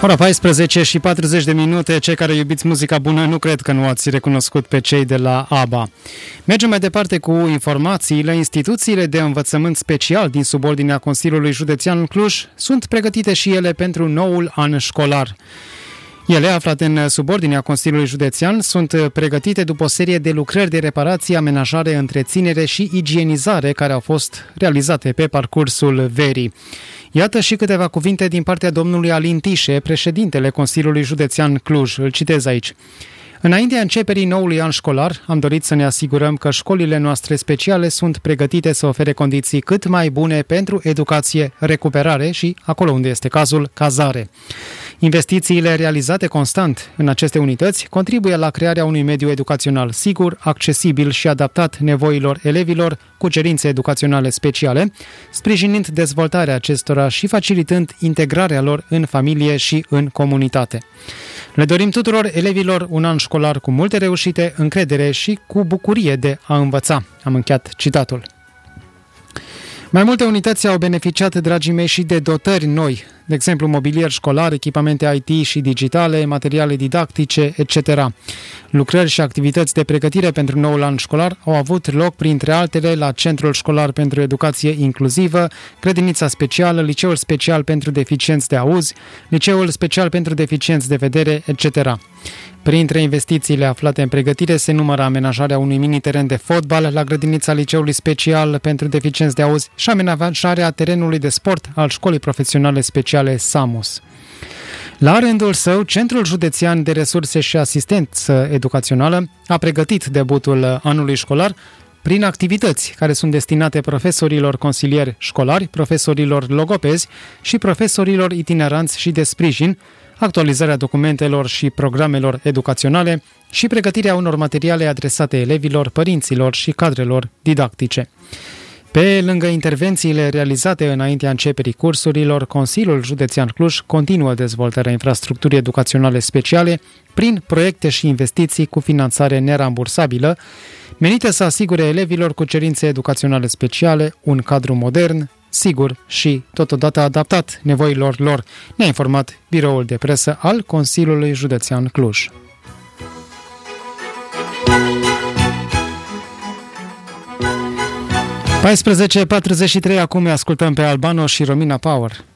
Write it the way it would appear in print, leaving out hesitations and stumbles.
Ora 14 și 40 de minute, cei care iubiți muzica bună nu cred că nu ați recunoscut pe cei de la ABBA. Mergem mai departe cu informațiile. Instituțiile de învățământ special din subordinea Consiliului Județean Cluj sunt pregătite și ele pentru noul an școlar. Ele, aflate în subordinea Consiliului Județean, sunt pregătite după o serie de lucrări de reparație, amenajare, întreținere și igienizare care au fost realizate pe parcursul verii. Iată și câteva cuvinte din partea domnului Alin Tișe, președintele Consiliului Județean Cluj. Îl citez aici. Înaintea începerii noului an școlar, am dorit să ne asigurăm că școlile noastre speciale sunt pregătite să ofere condiții cât mai bune pentru educație, recuperare și, acolo unde este cazul, cazare. Investițiile realizate constant în aceste unități contribuie la crearea unui mediu educațional sigur, accesibil și adaptat nevoilor elevilor cu cerințe educaționale speciale, sprijinind dezvoltarea acestora și facilitând integrarea lor în familie și în comunitate. Le dorim tuturor elevilor un an școlar cu multe reușite, încredere și cu bucurie de a învăța. Am încheiat citatul. Mai multe unități au beneficiat, dragii mei, și de dotări noi, de exemplu mobilier școlar, echipamente IT și digitale, materiale didactice, etc. Lucrări și activități de pregătire pentru noul an școlar au avut loc, printre altele, la Centrul Școlar pentru Educație Inclusivă, Grădinița Specială, Liceul Special pentru Deficienți de Auz, Liceul Special pentru Deficienți de Vedere, etc. Printre investițiile aflate în pregătire se numără amenajarea unui mini-teren de fotbal la grădinița Liceului Special pentru Deficienți de Auz și amenajarea terenului de sport al Școlii Profesionale Speciale SAMUS. La rândul său, Centrul Județean de Resurse și Asistență Educațională a pregătit debutul anului școlar prin activități care sunt destinate profesorilor consilieri școlari, profesorilor logopezi și profesorilor itineranți și de sprijin, actualizarea documentelor și programelor educaționale și pregătirea unor materiale adresate elevilor, părinților și cadrelor didactice. Pe lângă intervențiile realizate înaintea începerii cursurilor, Consiliul Județean Cluj continuă dezvoltarea infrastructurii educaționale speciale prin proiecte și investiții cu finanțare nerambursabilă, menite să asigure elevilor cu cerințe educaționale speciale un cadru modern, sigur și totodată adaptat nevoilor lor, ne-a informat biroul de presă al Consiliului Județean Cluj. 14:43, acum ascultăm pe Albano și Romina Power.